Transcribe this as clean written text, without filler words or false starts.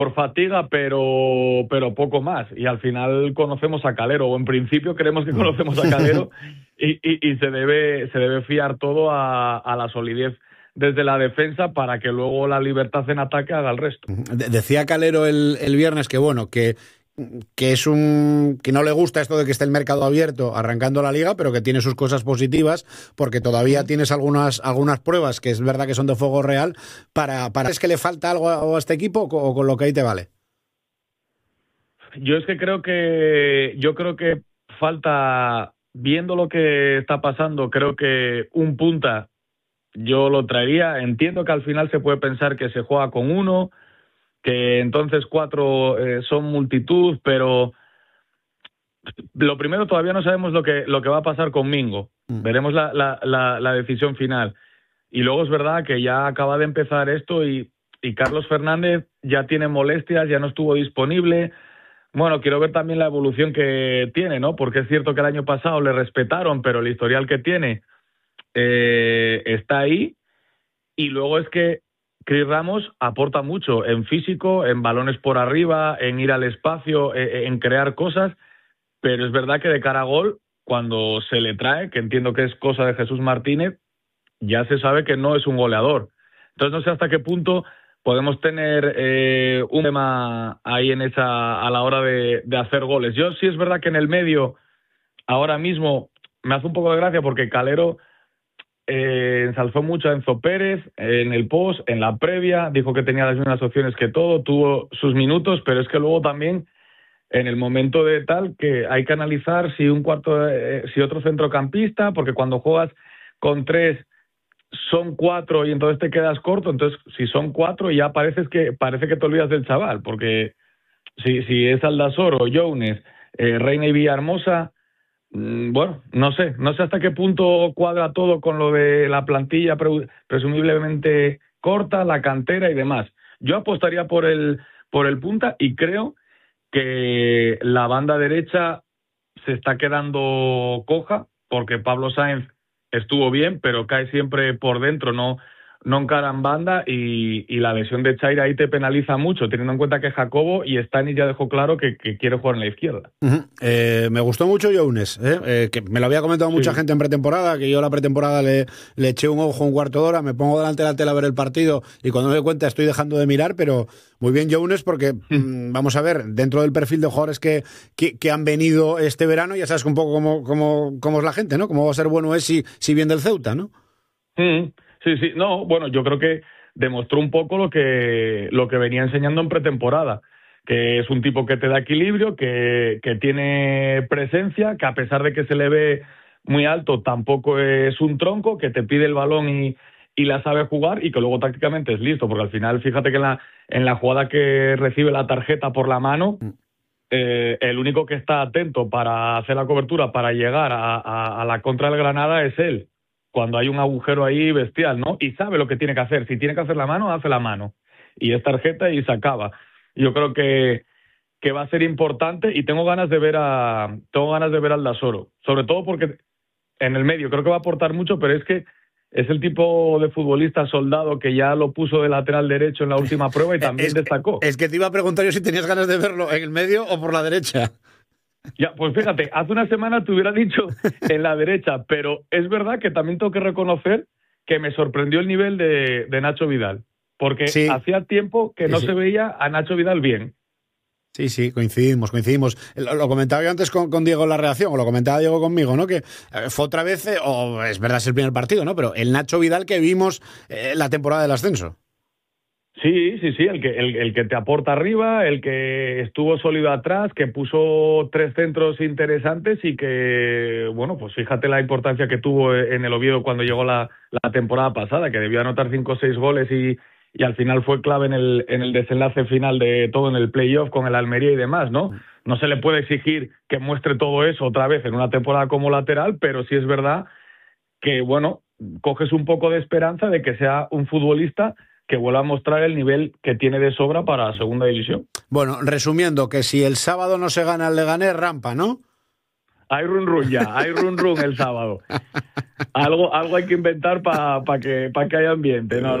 por fatiga, pero poco más. Y al final conocemos a Calero, o en principio creemos que conocemos a Calero, y se debe fiar todo a la solidez desde la defensa para que luego la libertad en ataque haga el resto. Decía Calero el viernes que bueno, que es que no le gusta esto de que esté el mercado abierto arrancando la liga, pero que tiene sus cosas positivas porque todavía tienes algunas pruebas que es verdad que son de fuego real para ¿es que le falta algo a este equipo o con lo que ahí te vale? Yo creo que falta, viendo lo que está pasando, creo que un punta yo lo traería. Entiendo que al final se puede pensar que se juega con uno, que entonces 4 son multitud, pero lo primero, todavía no sabemos lo que va a pasar con Mingo. Veremos la decisión final. Y luego es verdad que ya acaba de empezar esto y Carlos Fernández ya tiene molestias, ya no estuvo disponible. Bueno, quiero ver también la evolución que tiene, ¿no? Porque es cierto que el año pasado le respetaron, pero el historial que tiene está ahí. Y luego es que Chris Ramos aporta mucho en físico, en balones por arriba, en ir al espacio, en crear cosas, pero es verdad que de cara a gol, cuando se le trae, que entiendo que es cosa de Jesús Martínez, ya se sabe que no es un goleador. Entonces no sé hasta qué punto podemos tener un tema ahí a la hora de hacer goles. Yo sí es verdad que en el medio, ahora mismo, me hace un poco de gracia porque Calero ensalzó mucho a Enzo Pérez en el post, en la previa, dijo que tenía las mismas opciones que todo, tuvo sus minutos, pero es que luego también en el momento de tal que hay que analizar si si otro centrocampista, porque cuando juegas con 3 son 4 y entonces te quedas corto, entonces si son 4 ya parece que te olvidas del chaval, porque si es Aldasoro, Younes, Reina y Villahermosa, bueno, no sé hasta qué punto cuadra todo con lo de la plantilla presumiblemente corta, la cantera y demás. Yo apostaría por el punta y creo que la banda derecha se está quedando coja porque Pablo Sáenz estuvo bien, pero cae siempre por dentro, no encara en banda y la lesión de Chaira ahí te penaliza mucho, teniendo en cuenta que Jacobo y Stanis ya dejó claro que quiere jugar en la izquierda. Me gustó mucho Younes, que me lo había comentado mucha gente en pretemporada, que yo la pretemporada le eché un ojo un cuarto de hora, me pongo delante de la tele a ver el partido y cuando me doy cuenta estoy dejando de mirar, pero muy bien Younes porque vamos a ver, dentro del perfil de jugadores que han venido este verano, ya sabes un poco cómo es la gente, ¿no? Cómo va a ser bueno es si viene del Ceuta, ¿no? Sí, no, bueno, yo creo que demostró un poco lo que venía enseñando en pretemporada, que es un tipo que te da equilibrio, que tiene presencia, que a pesar de que se le ve muy alto, tampoco es un tronco, que te pide el balón y la sabe jugar y que luego tácticamente es listo, porque al final, fíjate que en la jugada que recibe la tarjeta por la mano, el único que está atento para hacer la cobertura, para llegar a la contra del Granada es él, cuando hay un agujero ahí bestial, ¿no? Y sabe lo que tiene que hacer. Si tiene que hacer la mano, hace la mano. Y es tarjeta y se acaba. Yo creo que va a ser importante y tengo ganas de ver al Aldasoro. Sobre todo porque en el medio creo que va a aportar mucho, pero es que es el tipo de futbolista soldado que ya lo puso de lateral derecho en la última prueba y también destacó. Es que te iba a preguntar yo si tenías ganas de verlo en el medio o por la derecha. Ya, pues fíjate, hace una semana te hubiera dicho en la derecha, pero es verdad que también tengo que reconocer que me sorprendió el nivel de Nacho Vidal, porque hacía tiempo que no se veía a Nacho Vidal bien. Sí, coincidimos. Lo comentaba yo antes con Diego en la reacción, o lo comentaba Diego conmigo, ¿no? Que fue otra vez, es verdad, es el primer partido, ¿no? Pero el Nacho Vidal que vimos la temporada del ascenso. Sí, el que te aporta arriba, el que estuvo sólido atrás, que puso 3 centros interesantes y que, bueno, pues fíjate la importancia que tuvo en el Oviedo cuando llegó la temporada pasada, que debió anotar 5 o 6 goles y al final fue clave en el desenlace final de todo en el playoff con el Almería y demás, ¿no? No se le puede exigir que muestre todo eso otra vez en una temporada como lateral, pero sí es verdad que, bueno, coges un poco de esperanza de que sea un futbolista que vuelva a mostrar el nivel que tiene de sobra para segunda división. Bueno, resumiendo, que si el sábado no se gana el Leganés, rampa, ¿no? Hay run el sábado. Algo hay que inventar para que haya ambiente. No,